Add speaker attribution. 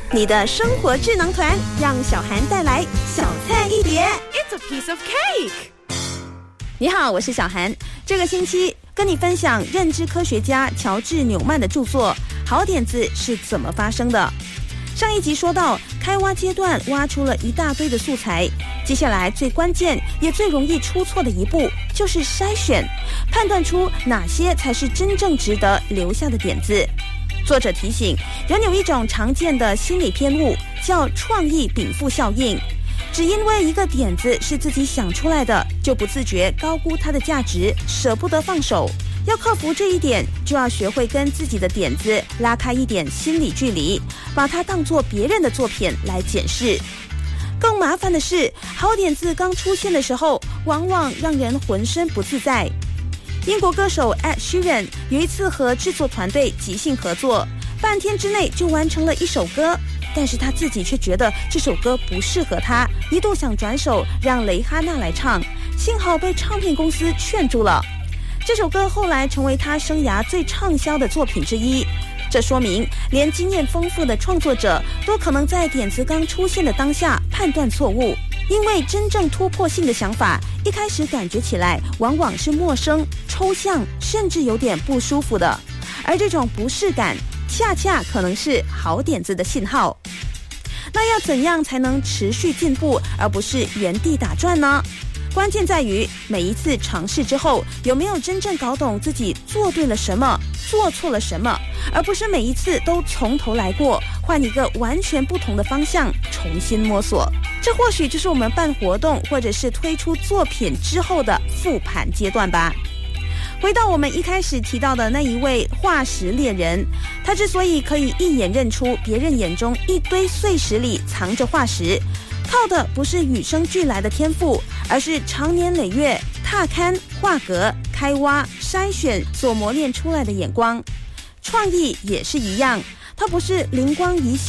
Speaker 1: 你的生活智囊团，让小涵带来小菜一碟。
Speaker 2: It's a piece of cake。
Speaker 1: 你好，我是小涵。这个星期跟你分享认知科学家乔治·纽曼的著作《好点子是怎么发生的》。上一集说到，开挖阶段挖出了一大堆的素材，接下来最关键也最容易出错的一步就是筛选，判断出哪些才是真正值得留下的点子。作者提醒，人有一种常见的心理偏误，叫创意禀赋效应。只因为一个点子是自己想出来的，就不自觉高估它的价值，舍不得放手。要克服这一点，就要学会跟自己的点子拉开一点心理距离，把它当作别人的作品来检视。更麻烦的是，好点子刚出现的时候，往往让人浑身不自在。英国歌手 Ed Sheeran 有一次和制作团队即兴合作，半天之内就完成了一首歌，但是他自己却觉得这首歌不适合他，一度想转手让蕾哈娜来唱，幸好被唱片公司劝住了。这首歌后来成为他生涯最畅销的作品之一。这说明连经验丰富的创作者都可能在点子刚出现的当下判断错误，因为真正突破性的想法一开始感觉起来往往是陌生、抽象，甚至有点不舒服的，而这种不适感恰恰可能是好点子的信号。那要怎样才能持续进步，而不是原地打转呢？关键在于每一次尝试之后，有没有真正搞懂自己做对了什么，做错了什么，而不是每一次都从头来过，换一个完全不同的方向重新摸索。这或许就是我们办活动或者是推出作品之后的复盘阶段吧。回到我们一开始提到的那一位化石猎人，他之所以可以一眼认出别人眼中一堆碎石里藏着化石，靠的不是与生俱来的天赋，而是长年累月踏勘、画格、开挖、筛选所磨练出来的眼光。创意也是一样，它不是灵光一现